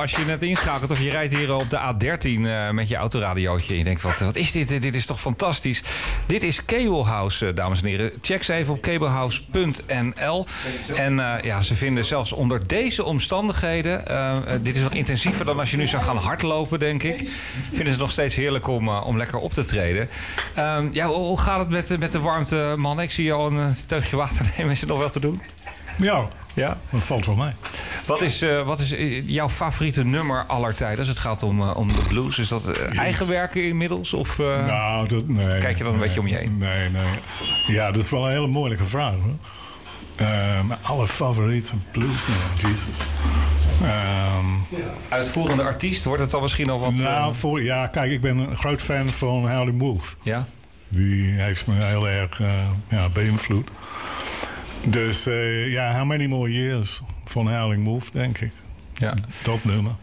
als je net inschakelt of je rijdt hier op de A13 met je autoradiootje. En je denkt, wat is dit? Dit is toch fantastisch. Dit is Cable House, dames en heren. Check ze even op cablehouse.nl. En ze vinden zelfs onder deze omstandigheden... dit is nog intensiever dan als je nu zou gaan hardlopen, denk ik. Vinden ze nog steeds heerlijk om lekker op te treden. Hoe gaat het met de warmte, man? Ik zie je al een teugje water nemen. Is het nog wel te doen? Ja, dat valt wel mee. Wat is jouw favoriete nummer aller tijden als het gaat om de blues? Is dat eigen werken inmiddels? Of nee. Kijk je dan een beetje om je heen? Nee. Ja, dat is wel een hele moeilijke vraag, hoor. Mijn allerfavoriete bluesnummer, Jesus. Uitvoerende artiest, wordt het dan misschien al wat... kijk, ik ben een groot fan van Howlin' Wolf. Ja? Die heeft me heel erg beïnvloed. Dus How Many More Years van Howlin' Wolf, denk ik. Ja. Dat nummer.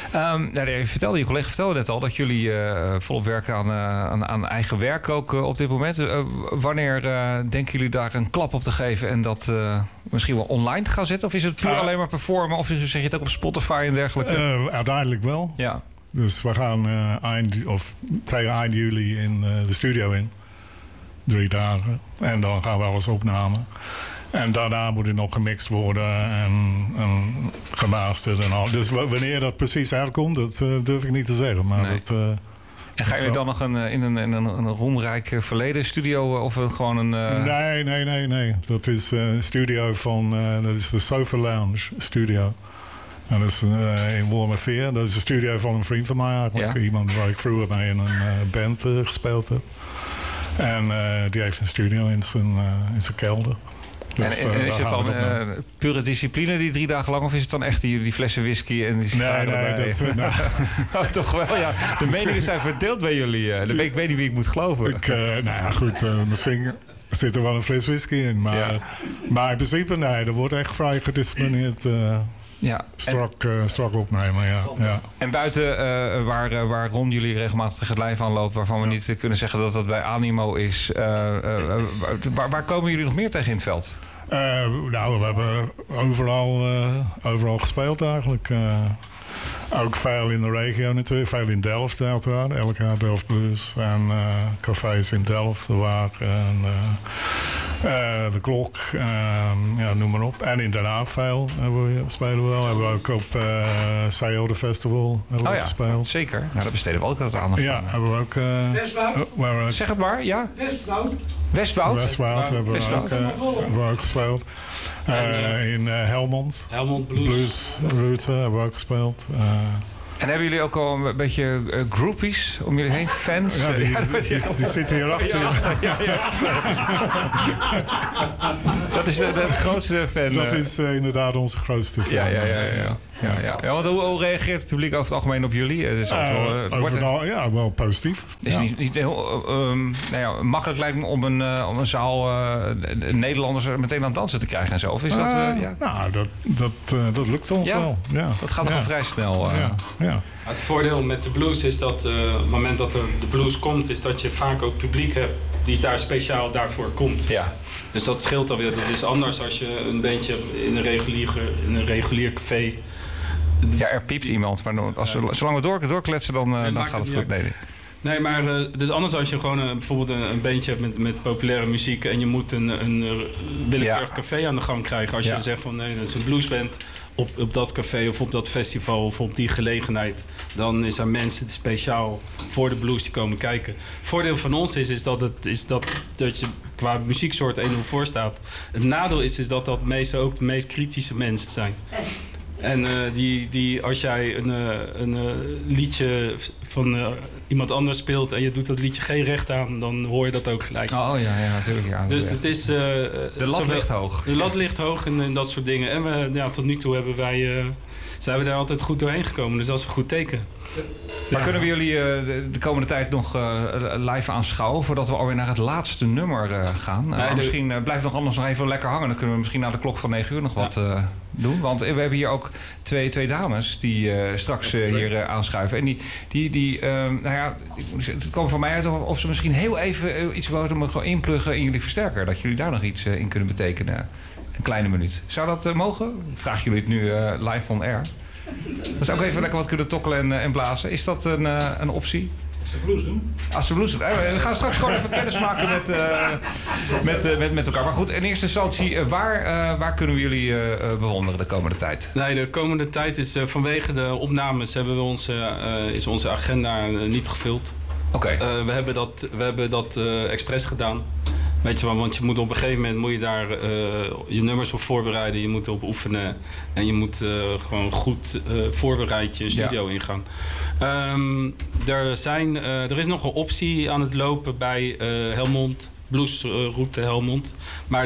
Je collega vertelde net al dat jullie volop werken aan eigen werk ook op dit moment. Wanneer denken jullie daar een klap op te geven en dat misschien wel online te gaan zetten? Of is het puur alleen maar performen? Of zeg je het ook op Spotify en dergelijke? Uiteindelijk wel. Ja. Dus we gaan tegen eind juli in de studio in. 3 dagen. En dan gaan we alles opnemen. En daarna moet het nog gemixt worden en gemasterd en al. Dus wanneer dat precies uitkomt, dat durf ik niet te zeggen. Maar nee. En ga je dan nog in een roemrijk verleden studio of gewoon een... Nee. Dat is een studio dat is de Sofa Lounge studio. En dat is in Wormerveer. Dat is een studio van een vriend van mij eigenlijk. Ja. Iemand waar ik vroeger mee in een band gespeeld heb. En die heeft een studio in zijn kelder. Dus, en is het dan pure discipline die 3 dagen lang? Of is het dan echt die flessen whisky en die sigaren? Nee. Toch wel, ja. De meningen zijn verdeeld bij jullie. Ik weet niet wie ik moet geloven. Misschien zit er wel een fles whisky in. Maar in principe, nee. Er wordt echt vrij gedisciplineerd... strak opnemen, ja. En buiten waar Ron jullie regelmatig tegen het lijf aanloopt... waarvan we niet kunnen zeggen dat dat bij Animo is... waar komen jullie nog meer tegen in het veld? We hebben overal gespeeld eigenlijk. Ook veel in de regio natuurlijk. Veel in Delft uiteraard. Elk jaar Delft Blues. En cafés in Delft, de Waag en de Klok. Noem maar op. En in Den Haag veel spelen we wel. Hebben we ook op Seode Festival gespeeld. Zeker. Nou, daar besteden we ook wat aandacht aan. Ja, hebben we ook... Westwoud. Zeg het maar, ja. Westwoud hebben we ook gespeeld. In Helmond Blues Roots hebben we ook gespeeld. En hebben jullie ook al een beetje groupies om jullie heen? Fans? Ja, die zitten hierachter. Ja. Dat is de grootste fan. Dat is inderdaad onze grootste fan. Ja, want hoe reageert het publiek over het algemeen op jullie? Het is overal, wel positief. Het is niet heel makkelijk lijkt me om een zaal Nederlanders meteen aan het dansen te krijgen en zo. Of is dat... dat lukt ons wel. Ja. Dat gaat toch vrij snel. Ja. Het voordeel met de blues is dat op het moment dat de blues komt... is dat je vaak ook publiek hebt die daar speciaal daarvoor komt. Ja. Dus dat scheelt alweer. Dat is anders als je een bandje hebt in een regulier café. Ja, er piept iemand. Maar zolang we doorkletsen, dan gaat het goed. Nee, maar het is anders als je gewoon bijvoorbeeld een bandje hebt met populaire muziek... en je moet een willekeurig café aan de gang krijgen. Als je zegt van nee, dat is een bluesband op dat café of op dat festival of op die gelegenheid... dan is er mensen speciaal voor de blues die komen kijken. Het voordeel van ons is dat je qua muzieksoort 1-0 voor staat. Het nadeel is dat dat meestal ook de meest kritische mensen zijn. En als jij een liedje van iemand anders speelt en je doet dat liedje geen recht aan, dan hoor je dat ook gelijk. Oh ja, natuurlijk. Ja, dus het is... de lat ligt hoog. De lat ligt hoog en dat soort dingen. En tot nu toe zijn we daar altijd goed doorheen gekomen. Dus dat is een goed teken. Maar kunnen we jullie de komende tijd nog live aanschouwen... voordat we alweer naar het laatste nummer gaan? Misschien blijft nog anders nog even lekker hangen. Dan kunnen we misschien na de klok van 9 uur nog wat doen. Want we hebben hier ook twee dames die straks hier aanschuiven. En het komt van mij uit of ze misschien heel even iets wilden gewoon inpluggen in jullie versterker. Dat jullie daar nog iets in kunnen betekenen. Een kleine minuut. Zou dat mogen? Vraag jullie het nu live on air? Dat is ook even lekker wat kunnen tokkelen en blazen. Is dat een optie? Als ze blues doen. Als ze blues doen. We gaan straks gewoon even kennis maken met elkaar. Maar goed, in eerste instantie, waar kunnen we jullie bewonderen de komende tijd? Nee, de komende tijd is vanwege de opnames is onze agenda niet gevuld. Oké. We hebben dat expres gedaan. Weet je wel, want je moet op een gegeven moment daar je nummers op voorbereiden. Je moet erop oefenen. En je moet gewoon goed voorbereid je studio ingaan. Er is nog een optie aan het lopen bij Helmond. Bluesroute Helmond. Maar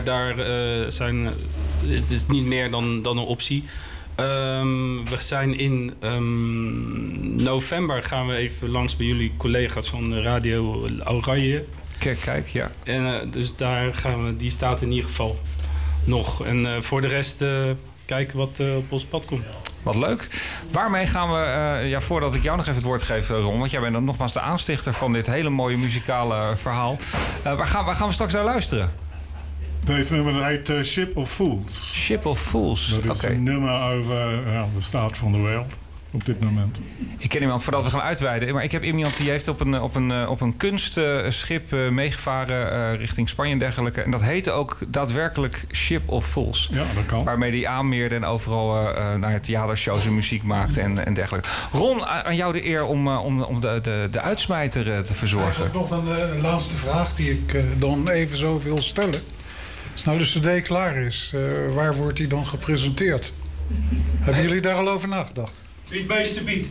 het is niet meer dan een optie. We zijn in november gaan we even langs bij jullie collega's van Radio Oranje. Kijk, ja. En dus daar die staat in ieder geval nog. En voor de rest kijken wat op ons pad komt. Wat leuk. Waarmee gaan we, voordat ik jou nog even het woord geef, Ron, want jij bent dan nogmaals de aanstichter van dit hele mooie muzikale verhaal. Waar gaan we straks naar luisteren? Deze nummer heet Ship of Fools. Ship of Fools. Dat is een nummer over de staat van de wereld op dit moment. Ik ken iemand, voordat we gaan uitweiden, maar ik heb iemand die heeft op een kunstschip meegevaren richting Spanje en dergelijke. En dat heette ook daadwerkelijk Ship of Fools. Ja, dat kan. Waarmee die aanmeerde en overal theatershows en muziek maakte en dergelijke. Ron, aan jou de eer om de uitsmijter te verzorgen. Ik heb nog een laatste vraag die ik dan even zo wil stellen. Als nou de cd klaar is, waar wordt die dan gepresenteerd? Hebben jullie daar al over nagedacht? Wie het meeste biedt.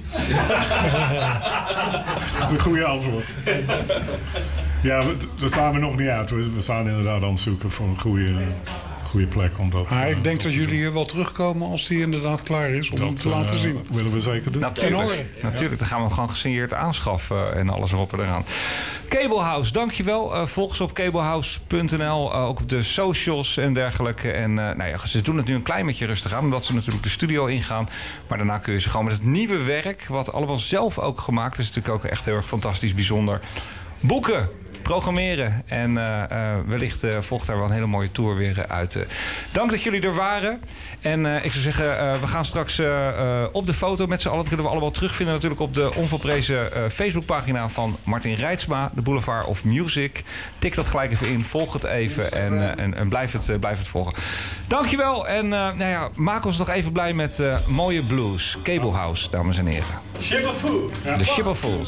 Dat is een goede antwoord. Ja, daar staan we nog niet uit. We staan inderdaad aan het zoeken voor een goede plek. Ik denk dat jullie hier wel terugkomen als die inderdaad klaar is om hem te laten zien. Dat willen we zeker doen. Natuurlijk, dan gaan we hem gewoon gesigneerd aanschaffen en alles erop en eraan. Cablehouse, dankjewel. Volg ze op cablehouse.nl, ook op de socials en dergelijke. En ze doen het nu een klein beetje rustig aan, omdat ze natuurlijk de studio ingaan. Maar daarna kun je ze gewoon met het nieuwe werk, wat allemaal zelf ook gemaakt is, natuurlijk ook echt heel erg fantastisch, bijzonder, boeken. Programmeren. En wellicht volgt daar wel een hele mooie tour weer uit. Dank dat jullie er waren. En ik zou zeggen, we gaan straks op de foto met z'n allen. Dat kunnen we allemaal terugvinden natuurlijk op de onvolprezen Facebookpagina van Martin Reitsma, de Boulevard of Music. Tik dat gelijk even in, volg het even en blijf het volgen. Dankjewel en maak ons nog even blij met mooie blues. Cablehouse, dames en heren. Ship of Fools. De Ship of Fools.